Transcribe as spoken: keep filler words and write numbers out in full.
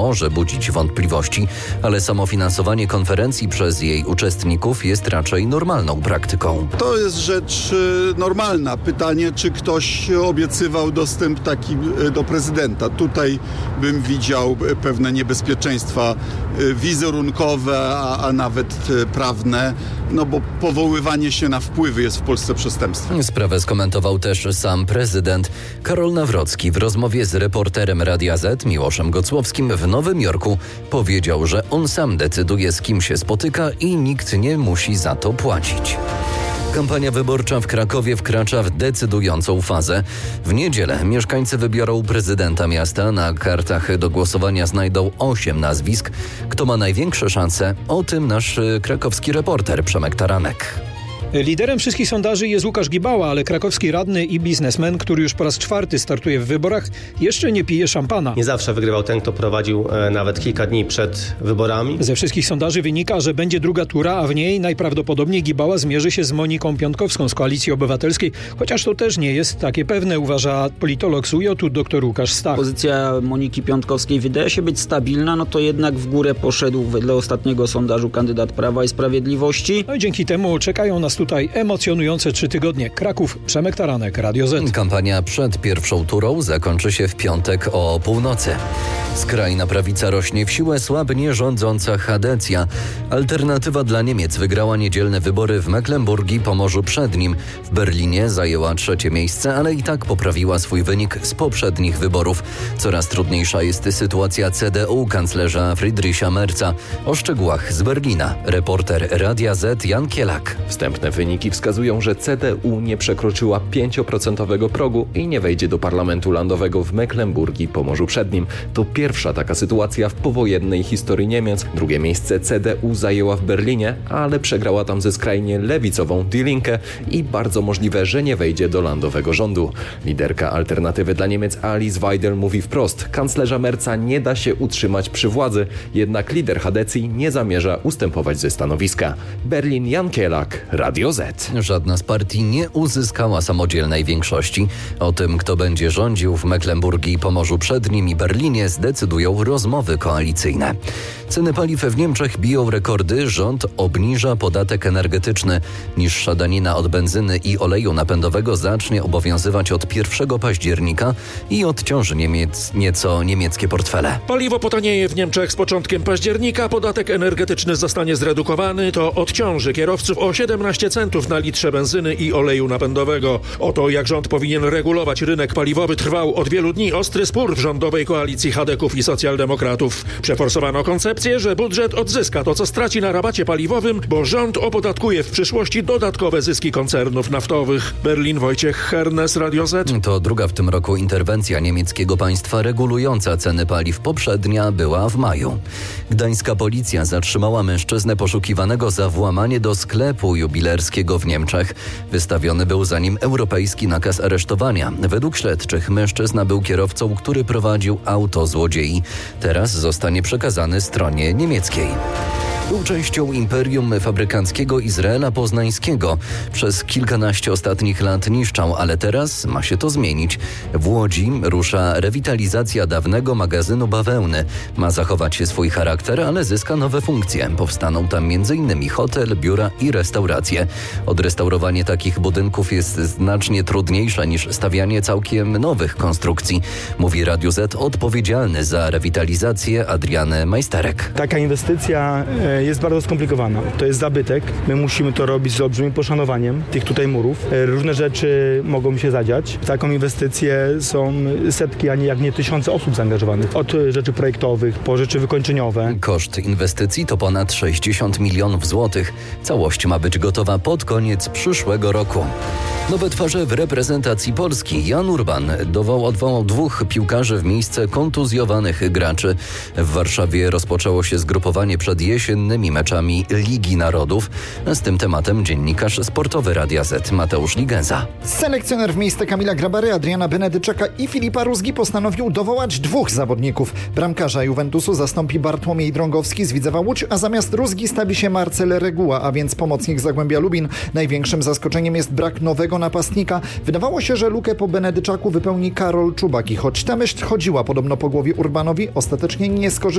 może budzić wątpliwości, ale samo finansowanie konferencji przez jej uczestników jest raczej normalną praktyką. To jest rzecz normalna. Pytanie, czy ktoś obiecywał dostęp taki do prezydenta. Tutaj bym widział pewne niebezpieczeństwa wizerunkowe, a, a nawet prawne, no bo powoływanie się na wpływy jest w Polsce przestępstwem. Sprawę skomentował też sam prezydent. Karol Nawrocki w rozmowie z reporterem Radia Z Miłoszem Gocłowskim w Nowym Jorku powiedział, że on sam decyduje, z kim się spotyka i nikt nie musi za to płacić. Kampania wyborcza w Krakowie wkracza w decydującą fazę. W niedzielę mieszkańcy wybiorą prezydenta miasta. Na kartach do głosowania znajdą osiem nazwisk. Kto ma największe szanse? O tym nasz krakowski reporter Przemek Taranek. Liderem wszystkich sondaży jest Łukasz Gibała, ale krakowski radny i biznesmen, który już po raz czwarty startuje w wyborach, jeszcze nie pije szampana. Nie zawsze wygrywał ten, kto prowadził e, nawet kilka dni przed wyborami. Ze wszystkich sondaży wynika, że będzie druga tura, a w niej najprawdopodobniej Gibała zmierzy się z Moniką Piątkowską z Koalicji Obywatelskiej, chociaż to też nie jest takie pewne, uważa politolog z U J U dr Łukasz Stach. Pozycja Moniki Piątkowskiej wydaje się być stabilna, no to jednak w górę poszedł wedle ostatniego sondażu kandydat Prawa i Sprawiedliwości. No i dzięki temu czekają nas tutaj emocjonujące trzy tygodnie. Kraków, Przemek Taranek, Radio Z. Kampania przed pierwszą turą zakończy się w piątek o północy. Skrajna prawica rośnie w siłę, słabnie rządząca Chadecja. Alternatywa dla Niemiec wygrała niedzielne wybory w Mecklenburgii i Pomorzu Przednim. W Berlinie zajęła trzecie miejsce, ale i tak poprawiła swój wynik z poprzednich wyborów. Coraz trudniejsza jest sytuacja C D U kanclerza Friedricha Merza. O szczegółach z Berlina reporter Radia Z Jan Kielak. Wstępne wyniki wskazują, że C D U nie przekroczyła pięć procent progu i nie wejdzie do Parlamentu Landowego w Mecklenburgii i Pomorzu Przednim. To pierwsza taka sytuacja w powojennej historii Niemiec. Drugie miejsce C D U zajęła w Berlinie, ale przegrała tam ze skrajnie lewicową Die Linke i bardzo możliwe, że nie wejdzie do landowego rządu. Liderka Alternatywy dla Niemiec Alice Weidel mówi wprost: kanclerza Merza nie da się utrzymać przy władzy, jednak lider Chadecji nie zamierza ustępować ze stanowiska. Berlin, Jan Kielak, Radio Z. Żadna z partii nie uzyskała samodzielnej większości. O tym, kto będzie rządził w Mecklenburgii i Pomorzu Przednim i Berlinie, zdecydują rozmowy koalicyjne. Ceny paliw w Niemczech biją rekordy. Rząd obniża podatek energetyczny. Niższa danina od benzyny i oleju napędowego zacznie obowiązywać od pierwszego października i odciąży Niemiec, nieco niemieckie portfele. Paliwo potanieje w Niemczech z początkiem października. Podatek energetyczny zostanie zredukowany. To odciąży kierowców o siedemnaście centów na litrze benzyny i oleju napędowego. O to, jak rząd powinien regulować rynek paliwowy, trwał od wielu dni ostry spór w rządowej koalicji chadeków i socjaldemokratów. Przeforsowano koncepcję, że budżet odzyska to, co straci na rabacie paliwowym, bo rząd opodatkuje w przyszłości dodatkowe zyski koncernów naftowych. Berlin, Wojciech Hernes, Radio Z. To druga w tym roku interwencja niemieckiego państwa regulująca ceny paliw. Poprzednia była w maju. Gdańska policja zatrzymała mężczyznę poszukiwanego za włamanie do sklepu jubilerskiego w Niemczech. Wystawiony był za nim europejski nakaz aresztowania. Według śledczych mężczyzna był kierowcą, który prowadził auto złodziei. Teraz zostanie przekazany stronie niemieckiej. Był częścią imperium fabrykanckiego Izraela Poznańskiego. Przez kilkanaście ostatnich lat niszczał, ale teraz ma się to zmienić. W Łodzi rusza rewitalizacja dawnego magazynu bawełny. Ma zachować się swój charakter, ale zyska nowe funkcje. Powstaną tam m in hotel, biura i restauracje. Odrestaurowanie takich budynków jest znacznie trudniejsze niż stawianie całkiem nowych konstrukcji, mówi Radio Z odpowiedzialny za rewitalizację Adrian Majsterek. Taka inwestycja jest bardzo skomplikowana. To jest zabytek. My musimy to robić z olbrzymim poszanowaniem tych tutaj murów. Różne rzeczy mogą się zadziać. W taką inwestycję są setki, a nie jak nie tysiące osób zaangażowanych. Od rzeczy projektowych po rzeczy wykończeniowe. Koszt inwestycji to ponad sześćdziesiąt milionów złotych. Całość ma być gotowa pod koniec przyszłego roku. Nowe twarze w reprezentacji Polski. Jan Urban dowołał, odwołał dwóch piłkarzy w miejsce kontuzjowanych graczy. W Warszawie rozpoczęło się zgrupowanie przed jesiennymi meczami Ligi Narodów. Z tym tematem dziennikarz sportowy Radia Z Mateusz Ligenza. Selekcjoner w miejsce Kamila Grabary, Adriana Benedyczaka i Filipa Rózgi postanowił dowołać dwóch zawodników. Bramkarza Juventusu zastąpi Bartłomiej Drągowski z Widzewa Łódź, a zamiast Rózgi stawi się Marcel Reguła, a więc pomocnik Zagłębia Lubin. Największym zaskoczeniem jest brak nowego napastnika. Wydawało się, że lukę po Benedyczaku wypełni Karol Czubak i choć ta myśl chodziła podobno po głowie Urbanowi, ostatecznie nie skorzystał